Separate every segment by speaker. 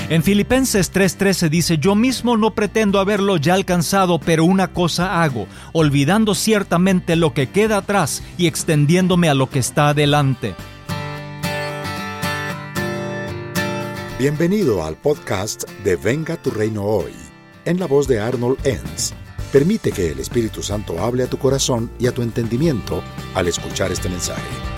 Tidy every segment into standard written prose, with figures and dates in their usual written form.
Speaker 1: En Filipenses 3:13 dice: yo mismo no pretendo haberlo ya alcanzado, pero una cosa hago, olvidando ciertamente lo que queda atrás y extendiéndome a lo que está adelante.
Speaker 2: Bienvenido al podcast de Venga tu Reino Hoy, en la voz de Arnold Enns. Permite que el Espíritu Santo hable a tu corazón y a tu entendimiento al escuchar este mensaje.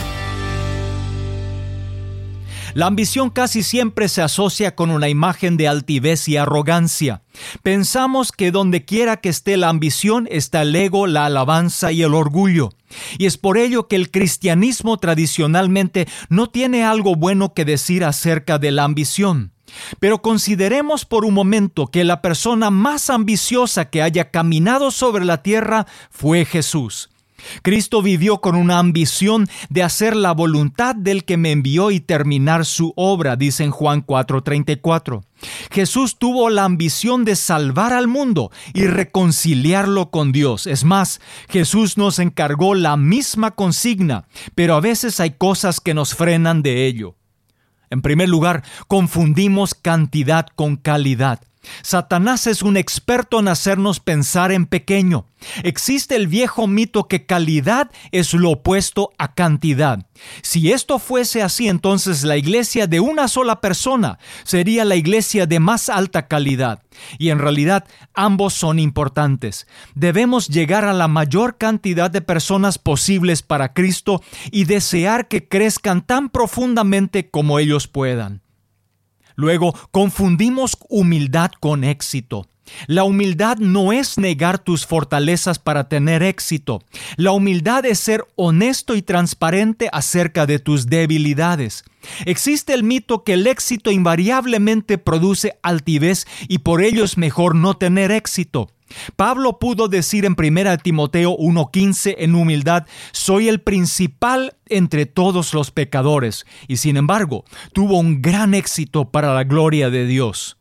Speaker 1: La ambición casi siempre se asocia con una imagen de altivez y arrogancia. Pensamos que donde quiera que esté la ambición está el ego, la alabanza y el orgullo. Y es por ello que el cristianismo tradicionalmente no tiene algo bueno que decir acerca de la ambición. Pero consideremos por un momento que la persona más ambiciosa que haya caminado sobre la tierra fue Jesús. Cristo vivió con una ambición de hacer la voluntad del que me envió y terminar su obra, dice en Juan 4:34. Jesús tuvo la ambición de salvar al mundo y reconciliarlo con Dios. Es más, Jesús nos encargó la misma consigna, pero a veces hay cosas que nos frenan de ello. En primer lugar, confundimos cantidad con calidad. Satanás es un experto en hacernos pensar en pequeño. Existe el viejo mito que calidad es lo opuesto a cantidad. Si esto fuese así, entonces la iglesia de una sola persona sería la iglesia de más alta calidad. Y en realidad, ambos son importantes. Debemos llegar a la mayor cantidad de personas posibles para Cristo y desear que crezcan tan profundamente como ellos puedan. Luego, confundimos humildad con éxito. La humildad no es negar tus fortalezas para tener éxito. La humildad es ser honesto y transparente acerca de tus debilidades. Existe el mito que el éxito invariablemente produce altivez y por ello es mejor no tener éxito. Pablo pudo decir en 1 Timoteo 1:15 en humildad: soy el principal entre todos los pecadores, y sin embargo tuvo un gran éxito para la gloria de Dios.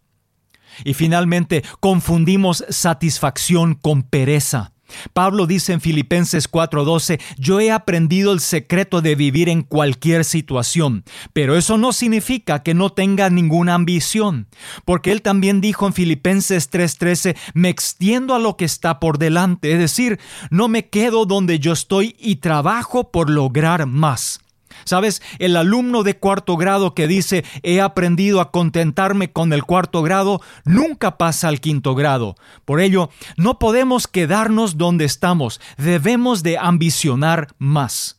Speaker 1: Y finalmente confundimos satisfacción con pereza. Pablo dice en Filipenses 4:12: yo he aprendido el secreto de vivir en cualquier situación, pero eso no significa que no tenga ninguna ambición, porque él también dijo en Filipenses 3:13: me extiendo a lo que está por delante, es decir, no me quedo donde yo estoy y trabajo por lograr más. ¿Sabes? El alumno de cuarto grado que dice he aprendido a contentarme con el cuarto grado nunca pasa al quinto grado. Por ello, no podemos quedarnos donde estamos. Debemos de ambicionar más.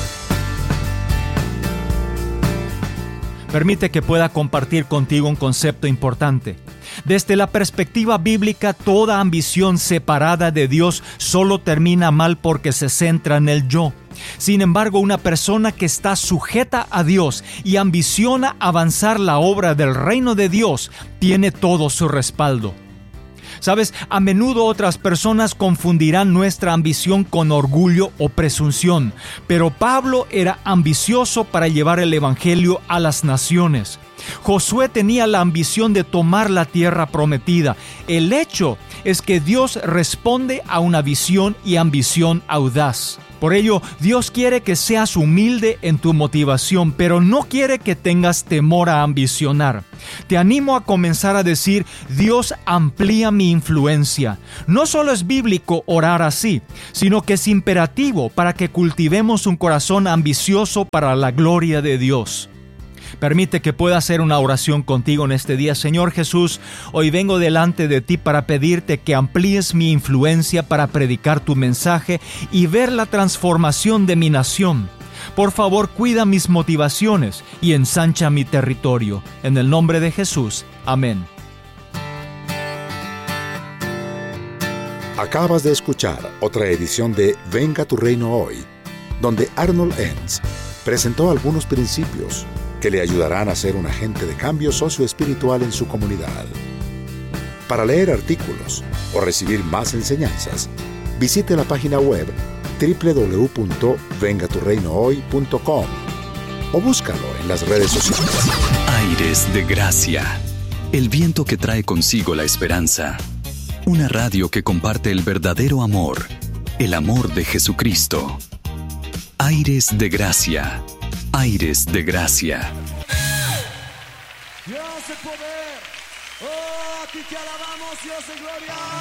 Speaker 1: Permite que pueda compartir contigo un concepto importante. Desde la perspectiva bíblica, toda ambición separada de Dios solo termina mal porque se centra en el yo. Sin embargo, una persona que está sujeta a Dios y ambiciona avanzar la obra del reino de Dios tiene todo su respaldo. ¿Sabes? A menudo otras personas confundirán nuestra ambición con orgullo o presunción, pero Pablo era ambicioso para llevar el evangelio a las naciones. Josué tenía la ambición de tomar la tierra prometida. El hecho es que Dios responde a una visión y ambición audaz. Por ello, Dios quiere que seas humilde en tu motivación, pero no quiere que tengas temor a ambicionar. Te animo a comenzar a decir: Dios amplía mi influencia. No solo es bíblico orar así, sino que es imperativo para que cultivemos un corazón ambicioso para la gloria de Dios. Permite que pueda hacer una oración contigo en este día. Señor Jesús, hoy vengo delante de ti para pedirte que amplíes mi influencia para predicar tu mensaje y ver la transformación de mi nación. Por favor, cuida mis motivaciones y ensancha mi territorio. En el nombre de Jesús. Amén.
Speaker 2: Acabas de escuchar otra edición de Venga tu Reino Hoy, donde Arnold Enns presentó algunos principios que le ayudarán a ser un agente de cambio socioespiritual en su comunidad. Para leer artículos o recibir más enseñanzas, visite la página web www.vengaturreinohoy.com o búscalo en las redes sociales.
Speaker 3: Aires de Gracia, el viento que trae consigo la esperanza. Una radio que comparte el verdadero amor, el amor de Jesucristo. Aires de Gracia. Aires de Gracia.
Speaker 4: Dios de poder. Oh, a ti te alabamos, Dios de gloria.